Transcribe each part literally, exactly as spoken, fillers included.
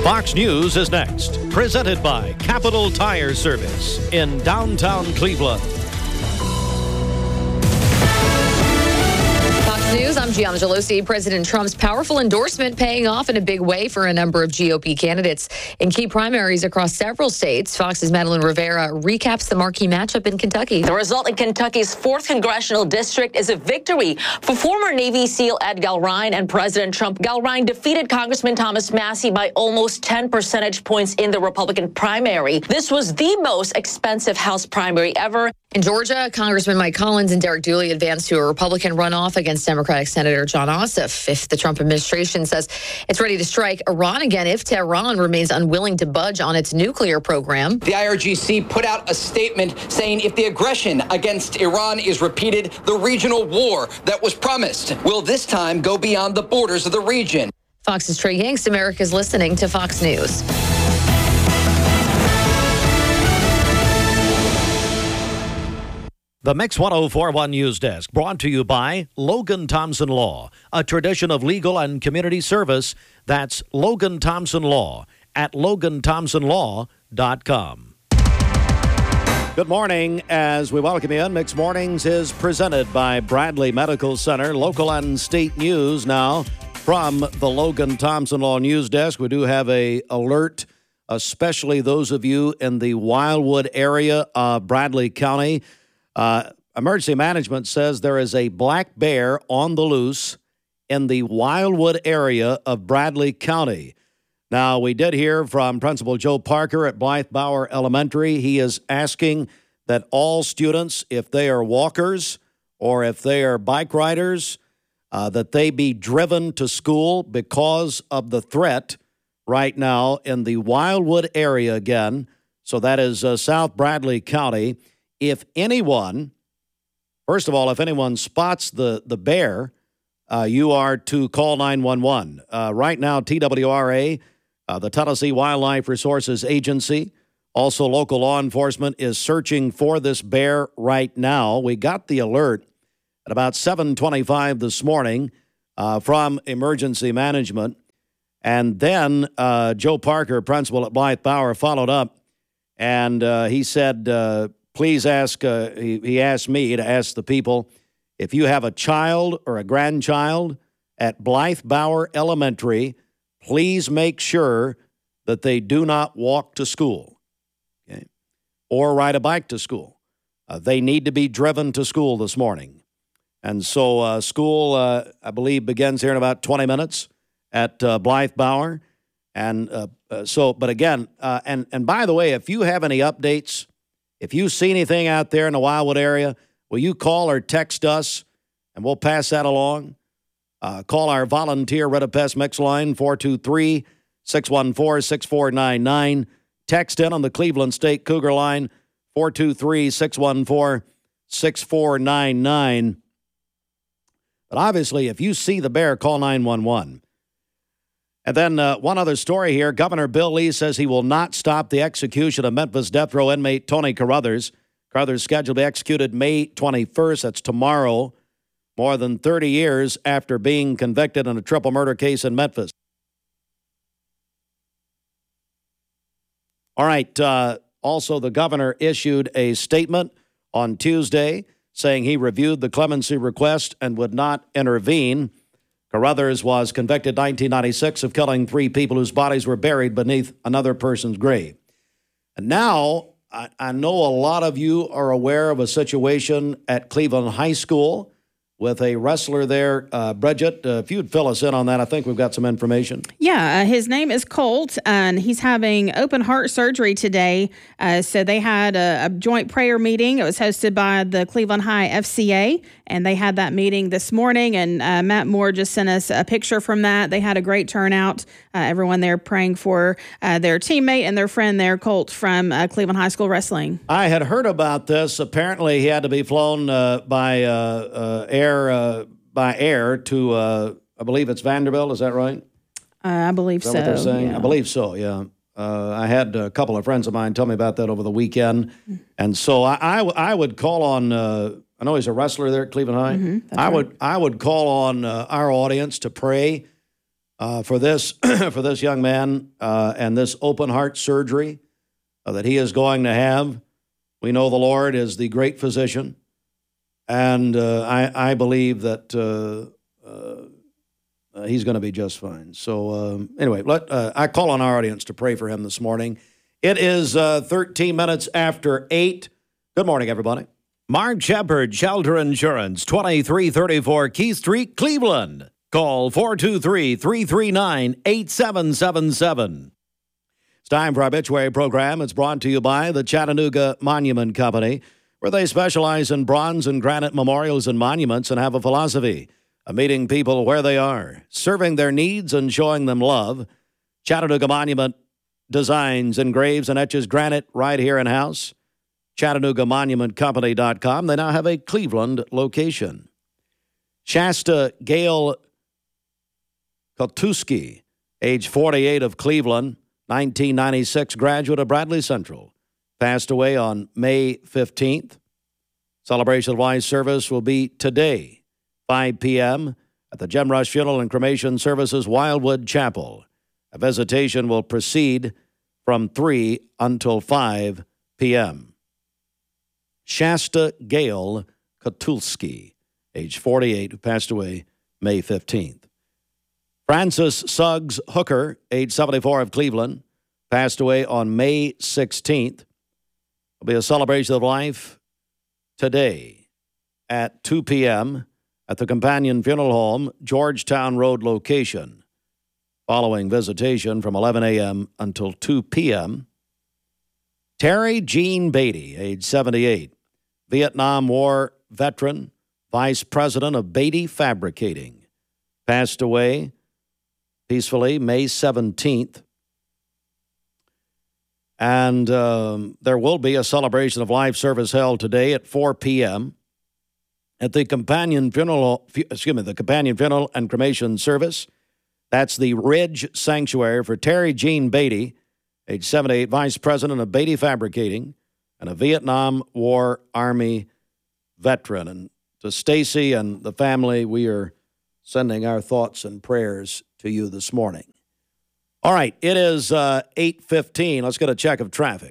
Fox News is next, presented by Capital Tire Service in downtown Cleveland. News. I'm Gianna Gelosi. President Trump's powerful endorsement paying off in a big way for a number of G O P candidates in key primaries across several states. Fox's Madeline Rivera recaps the marquee matchup in Kentucky. The result in Kentucky's fourth congressional district is a victory for former Navy SEAL Ed Galrine and President Trump. Galrine defeated Congressman Thomas Massie by almost ten percentage points in the Republican primary. This was the most expensive House primary ever. In Georgia, Congressman Mike Collins and Derek Dooley advanced to a Republican runoff against Democratic Senator John Ossoff. If the Trump administration says it's ready to strike Iran again if Tehran remains unwilling to budge on its nuclear program. The I R G C put out a statement saying if the aggression against Iran is repeated, the regional war that was promised will this time go beyond the borders of the region. Fox's Trey Yanks, America's listening to Fox News. The Mix one oh four point one News Desk, brought to you by Logan Thompson Law, a tradition of legal and community service. That's Logan Thompson Law at logan thompson law dot com. Good morning. As we welcome you in, Mix Mornings is presented by Bradley Medical Center. Local and state news now from the Logan Thompson Law News Desk. We do have a alert, especially those of you in the Wildwood area of Bradley County. Uh, emergency management says there is a black bear on the loose in the Wildwood area of Bradley County. Now, we did hear from Principal Joe Parker at Blythe Bower Elementary. He is asking that all students, if they are walkers or if they are bike riders, uh, that they be driven to school because of the threat right now in the Wildwood area again. So that is uh, South Bradley County. If anyone, first of all, if anyone spots the, the bear, uh, you are to call nine one one. Uh, right now, T W R A, uh, the Tennessee Wildlife Resources Agency, also local law enforcement, is searching for this bear right now. We got the alert at about seven twenty-five this morning uh, from emergency management. And then uh, Joe Parker, principal at Blythe Bower, followed up, and uh, he said, uh, Please ask, uh, he, he asked me to ask the people, if you have a child or a grandchild at Blythe Bower Elementary, please make sure that they do not walk to school, okay, or ride a bike to school. Uh, they need to be driven to school this morning. And so uh, school, uh, I believe, begins here in about twenty minutes at uh, Blythe Bower. And uh, uh, so, but again, uh, and, and by the way, if you have any updates, if you see anything out there in the Wildwood area, will you call or text us, and we'll pass that along? Uh, call our volunteer Red of Pest Mix line, four two three, six one four, six four nine nine. Text in on the Cleveland State Cougar line, four two three, six one four, six four nine nine. But obviously, if you see the bear, call nine one one. And then uh, one other story here. Governor Bill Lee says he will not stop the execution of Memphis death row inmate Tony Carruthers. Carruthers scheduled to be executed May twenty-first. That's tomorrow, more than thirty years after being convicted in a triple murder case in Memphis. All right. Uh, also, the governor issued a statement on Tuesday saying he reviewed the clemency request and would not intervene. Carruthers was convicted in nineteen ninety-six of killing three people whose bodies were buried beneath another person's grave. And now, I, I know a lot of you are aware of a situation at Cleveland High School with a wrestler there. Uh, Bridget, uh, if you'd fill us in on that, I think we've got some information. Yeah, uh, his name is Colt, and he's having open heart surgery today. Uh, so they had a, a joint prayer meeting. It was hosted by the Cleveland High F C A, and they had that meeting this morning, and uh, Matt Moore just sent us a picture from that. They had a great turnout. Uh, everyone there praying for uh, their teammate and their friend there, Colt, from uh, Cleveland High School Wrestling. I had heard about this. Apparently, he had to be flown uh, by uh, uh, air Uh, by air to, uh, I believe it's Vanderbilt. Is that right? Uh, I believe Is that so. what they're saying? Yeah. I believe so, yeah. Uh, I had a couple of friends of mine tell me about that over the weekend. And so I, I, w- I would call on, uh, I know he's a wrestler there at Cleveland High. Mm-hmm, I right. would I would call on uh, our audience to pray uh, for this for this young man uh, and this open heart surgery uh, that he is going to have. We know the Lord is the great physician, and uh, I, I believe that uh, uh, he's going to be just fine. So um, anyway, let uh, I call on our audience to pray for him this morning. It is uh, thirteen minutes after eight. Good morning, everybody. Mark Shepard, Shelter Insurance, twenty-three thirty-four Keith Street, Cleveland. Call four two three, three three nine, eight seven seven seven. It's time for our Obituary program. It's brought to you by the Chattanooga Monument Company, where they specialize in bronze and granite memorials and monuments and have a philosophy of meeting people where they are, serving their needs and showing them love. Chattanooga Monument designs, engraves, and etches granite right here in-house. Chattanooga Monument Company dot com. They now have a Cleveland location. Shasta Gail Kotuski, age forty-eight, of Cleveland, nineteen ninety-six graduate of Bradley Central, passed away on May fifteenth. Celebration of Life service will be today, five p.m. at the Gem Rush Funeral and Cremation Services, Wildwood Chapel. A visitation will proceed from three until five p.m. Shasta Gail Kotulski, age forty-eight, who passed away May fifteenth. Francis Suggs Hooker, age seventy-four, of Cleveland, passed away on May sixteenth. There'll be a celebration of life today at two p.m. at the Companion Funeral Home, Georgetown Road location, following visitation from eleven a.m. until two p.m. Terry Jean Beatty, age seventy-eight, Vietnam War veteran, vice president of Beatty Fabricating, passed away peacefully May seventeenth. And um, there will be a celebration of life service held today at four p.m. at the Companion Funeral, excuse me, the Companion Funeral and Cremation Service. That's the Ridge Sanctuary for Terry Jean Beatty, age seventy-eight, vice president of Beatty Fabricating, and a Vietnam War Army veteran. And to Stacy and the family, we are sending our thoughts and prayers to you this morning. All right, it is uh, eight fifteen. Let's get a check of traffic.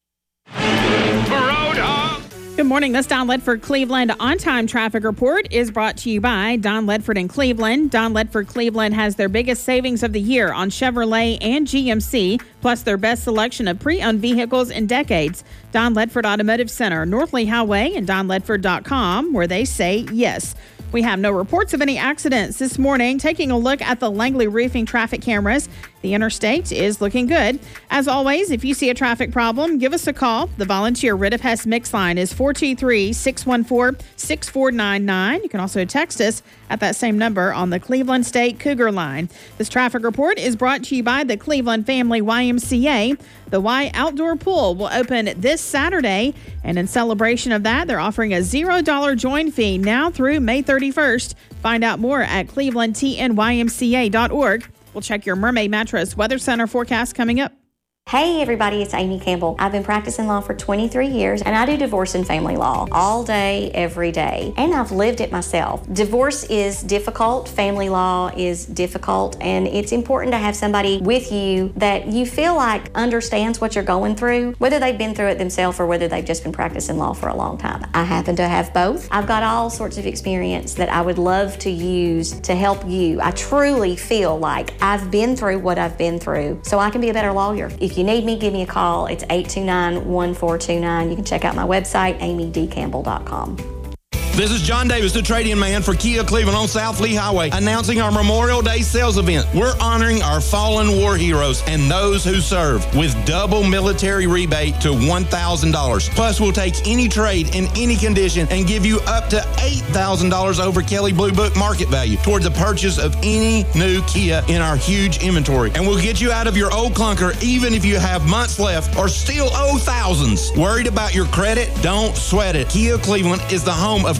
Good morning. This Don Ledford Cleveland on-time traffic report is brought to you by Don Ledford in Cleveland. Don Ledford Cleveland has their biggest savings of the year on Chevrolet and G M C, plus their best selection of pre-owned vehicles in decades. Don Ledford Automotive Center, North Lee Highway, and don ledford dot com, where they say yes. We have no reports of any accidents this morning. Taking a look at the Langley Roofing traffic cameras, the interstate is looking good. As always, if you see a traffic problem, give us a call. The volunteer Rid of Hess Mix line is four two three, six one four, six four nine nine. You can also text us at that same number on the Cleveland State Cougar line. This traffic report is brought to you by the Cleveland Family Y M C A. The Y Outdoor Pool will open this Saturday, and in celebration of that, they're offering a zero dollar join fee now through May thirty-first. Find out more at cleveland t n y m c a dot org. We'll check your Mermaid Mattress Weather Center forecast coming up. Hey everybody, it's Amy Campbell. I've been practicing law for twenty-three years, and I do divorce and family law all day, every day. And I've lived it myself. Divorce is difficult, family law is difficult, and it's important to have somebody with you that you feel like understands what you're going through, whether they've been through it themselves or whether they've just been practicing law for a long time. I happen to have both. I've got all sorts of experience that I would love to use to help you. I truly feel like I've been through what I've been through, so I can be a better lawyer. If If you need me, give me a call. It's eight two nine, one four two nine. You can check out my website, amy d campbell dot com. This is John Davis, the trade-in man for Kia Cleveland on South Lee Highway, announcing our Memorial Day sales event. We're honoring our fallen war heroes and those who served with double military rebate to one thousand dollars. Plus, we'll take any trade in any condition and give you up to eight thousand dollars over Kelley Blue Book market value toward the purchase of any new Kia in our huge inventory. And we'll get you out of your old clunker even if you have months left or still owe thousands. Worried about your credit? Don't sweat it. Kia Cleveland is the home of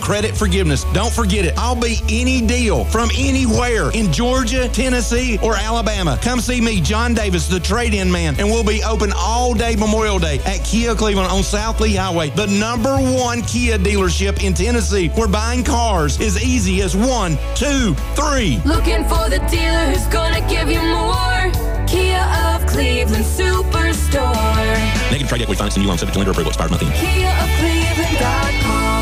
credit forgiveness. Don't forget it. I'll be any deal from anywhere in Georgia, Tennessee, or Alabama. Come see me, John Davis, the trade-in man, and we'll be open all day Memorial Day at Kia Cleveland on South Lee Highway, the number one Kia dealership in Tennessee, where buying cars is easy as one, two, three. Looking for the dealer who's gonna give you more. Kia of Cleveland Superstore. Negative trade equity finance and new loan subject to lender approval. Expired month end. Kia of Cleveland dot com.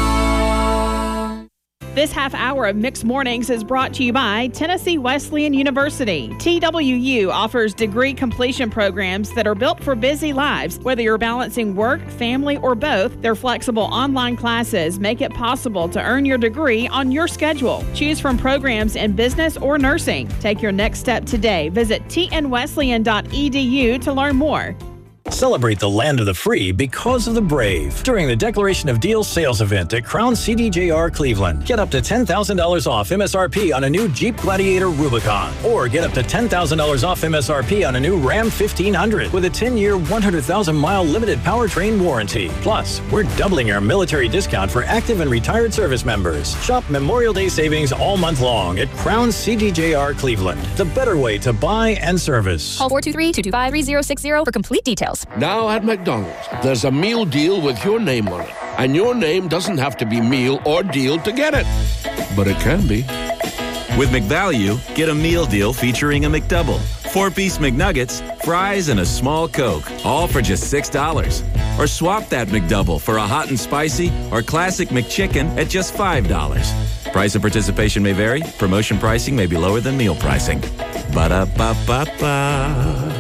This half hour of Mixed Mornings is brought to you by Tennessee Wesleyan University. T W U offers degree completion programs that are built for busy lives. Whether you're balancing work, family, or both, their flexible online classes make it possible to earn your degree on your schedule. Choose from programs in business or nursing. Take your next step today. Visit t n wesleyan dot e d u to learn more. Celebrate the land of the free because of the brave during the Declaration of Deals sales event at Crown C D J R Cleveland. Get up to ten thousand dollars off M S R P on a new Jeep Gladiator Rubicon, or get up to ten thousand dollars off M S R P on a new Ram fifteen hundred with a ten-year, one hundred thousand mile limited powertrain warranty. Plus, we're doubling our military discount for active and retired service members. Shop Memorial Day savings all month long at Crown C D J R Cleveland, the better way to buy and service. Call four two three, two two five, three zero six zero for complete details. Now at McDonald's, there's a meal deal with your name on it. And your name doesn't have to be meal or deal to get it. But it can be. With McValue, get a meal deal featuring a McDouble, four-piece McNuggets, fries, and a small Coke, all for just six dollars. Or swap that McDouble for a hot and spicy or classic McChicken at just five dollars. Price and participation may vary. Promotion pricing may be lower than meal pricing. Ba-da-ba-ba-ba.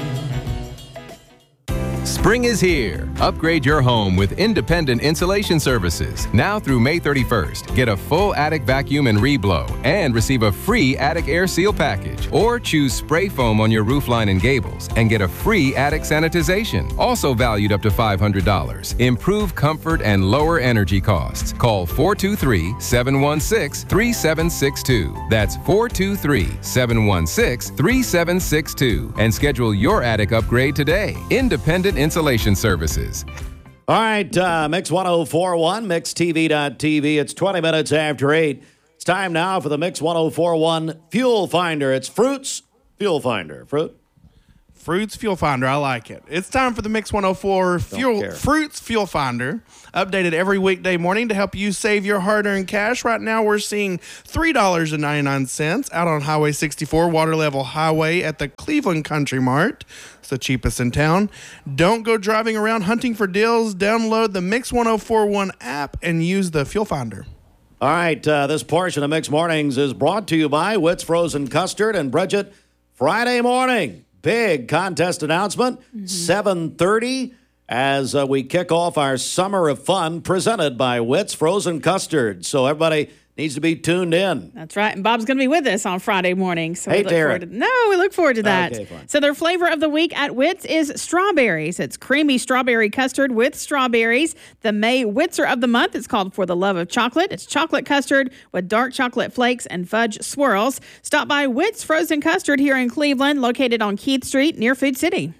Spring is here. Upgrade your home with independent insulation services. Now through May thirty-first, get a full attic vacuum and reblow and receive a free attic air seal package. Or choose spray foam on your roofline and gables and get a free attic sanitization, also valued up to five hundred dollars. Improve comfort and lower energy costs. Call four two three, seven one six, three seven six two. That's four two three, seven one six, three seven six two and schedule your attic upgrade today. Independent Insulation Services. All right, uh, Mix one oh four one, mix t v dot t v. It's twenty minutes after eight. It's time now for the Mix one oh four one Fuel Finder. It's Fruits Fuel Finder. Fruit? Fruits Fuel Finder. I like it. It's time for the Mix one oh four Fuel Fruits Fuel Finder, updated every weekday morning to help you save your hard-earned cash. Right now, we're seeing three dollars and ninety-nine cents out on Highway sixty-four, Water Level Highway at the Cleveland Country Mart. It's the cheapest in town. Don't go driving around hunting for deals. Download the Mix one oh four one app and use the Fuel Finder. All right, uh, this portion of Mix Mornings is brought to you by Witt's Frozen Custard and Bridget. Friday morning, big contest announcement, mm-hmm. seven thirty, as uh, we kick off our Summer of Fun presented by Witt's Frozen Custard. So everybody needs to be tuned in. That's right. And Bob's going to be with us on Friday morning. So hey, we look Darren. forward to, no, we look forward to that. Okay, fine. So their flavor of the week at Witt's is strawberries. It's creamy strawberry custard with strawberries. The May Witzer of the month is called For the Love of Chocolate. It's chocolate custard with dark chocolate flakes and fudge swirls. Stop by Witt's Frozen Custard here in Cleveland, located on Keith Street near Food City.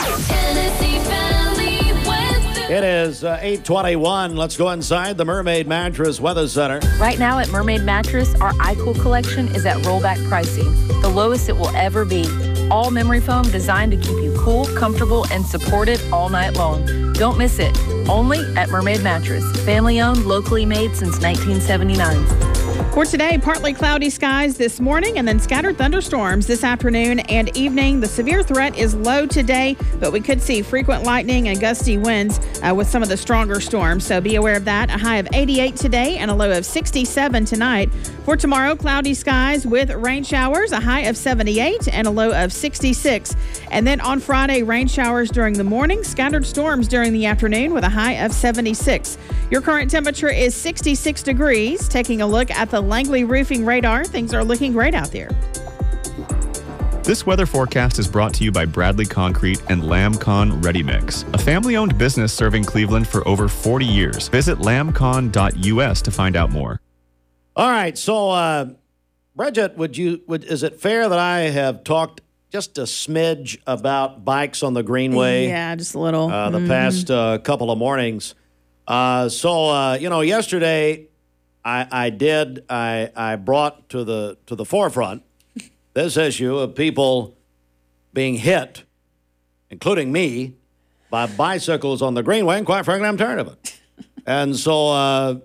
It is uh, eight twenty-one. Let's go inside the Mermaid Mattress Weather Center. Right now at Mermaid Mattress, our iCool collection is at rollback pricing, the lowest it will ever be. All memory foam designed to keep you cool, comfortable, and supported all night long. Don't miss it. Only at Mermaid Mattress. Family owned, locally made since nineteen seventy-nine. For today, partly cloudy skies this morning and then scattered thunderstorms this afternoon and evening. The severe threat is low today, but we could see frequent lightning and gusty winds uh, with some of the stronger storms. So be aware of that. A high of eighty-eight today and a low of sixty-seven tonight. For tomorrow, cloudy skies with rain showers, a high of seventy-eight and a low of sixty-six. And then on Friday, rain showers during the morning, scattered storms during the afternoon with a high of seventy-six. Your current temperature is sixty-six degrees. Taking a look at the Langley Roofing radar, things are looking great out there. This weather forecast is brought to you by Bradley Concrete and Lamcon Ready Mix, a family-owned business serving Cleveland for over forty years. Visit lamcon dot u s to find out more. All right, so uh, Bridget, would you? Would, is it fair that I have talked just a smidge about bikes on the Greenway? Yeah, just a little. Uh, the mm. past uh, couple of mornings. Uh, so, uh, you know, yesterday I, I did. I, I brought to the to the forefront this issue of people being hit, including me, by bicycles on the Greenway, and quite frankly, I'm tired of it. And so uh,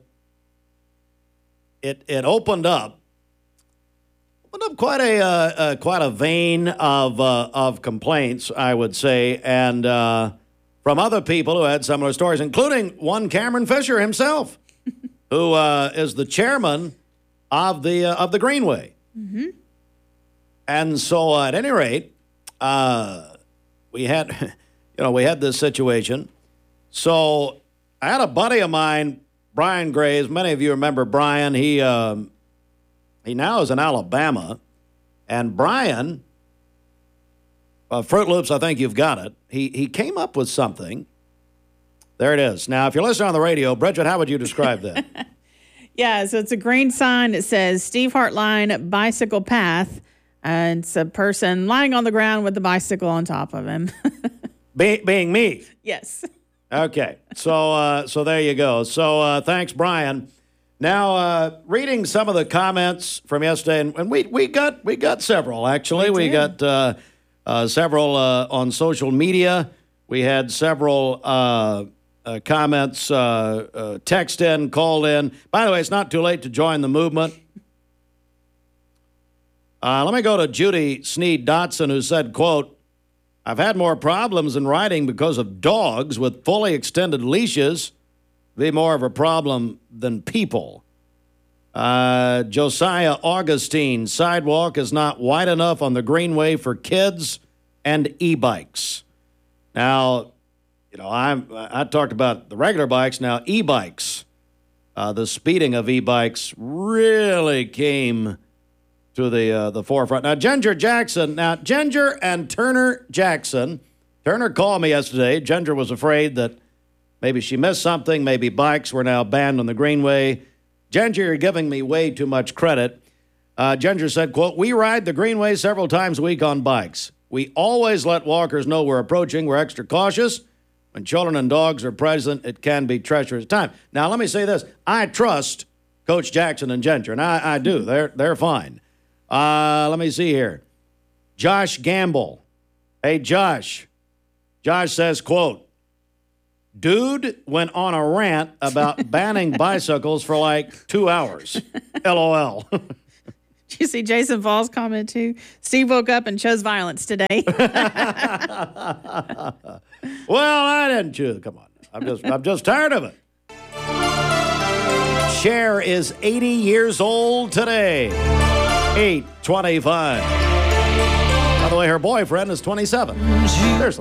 it it opened up, opened up quite a uh, uh, quite a vein of uh, of complaints, I would say, and uh, from other people who had similar stories, including one Cameron Fisher himself, who uh, is the chairman of the uh, of the Greenway. Mm-hmm. And so, uh, at any rate, uh, we had, you know, we had this situation. So I had a buddy of mine, Brian Graves. Many of you remember Brian. He um, he now is in Alabama, and Brian, uh, Fruit Loops. I think you've got it. He he came up with something. There it is. Now, if you're listening on the radio, Bridget, how would you describe that? Yeah, so it's a green sign that says Steve Hartline Bicycle Path. And it's a person lying on the ground with the bicycle on top of him. Be, being me. Yes. Okay. So uh, so there you go. So uh, thanks, Brian. Now, uh, reading some of the comments from yesterday, and, and we we got we got several actually. We, we got uh, uh, several uh, on social media. We had several uh, uh, comments, uh, uh, text in, called in. By the way, it's not too late to join the movement. Uh, let me go to Judy Sneed Dotson, who said, quote, I've had more problems in riding because of dogs with fully extended leashes. Be more of a problem than people. Uh, Josiah Augustine, sidewalk is not wide enough on the Greenway for kids and e-bikes. Now, you know, I'm, I talked about the regular bikes. Now, e-bikes, uh, the speeding of e-bikes really came to the uh, the forefront. Now, Ginger Jackson, now, Ginger and Turner Jackson, Turner called me yesterday. Ginger was afraid that maybe she missed something, maybe bikes were now banned on the Greenway. Ginger, you're giving me way too much credit. Uh, Ginger said, quote, we ride the Greenway several times a week on bikes. We always let walkers know we're approaching. We're extra cautious. When children and dogs are present, it can be treacherous time. Now, let me say this. I trust Coach Jackson and Ginger, and I, I do. They're, they're fine. Uh, let me see here. Josh Gamble. Hey, Josh. Josh says, quote, dude went on a rant about banning bicycles for like two hours. LOL. Did you see Jason Fall's comment too? Steve woke up and chose violence today. Well, I didn't choose. Come on. I'm just, I'm just tired of it. Cher is eighty years old today. eight twenty-five. By the way, her boyfriend is twenty-seven. Seriously.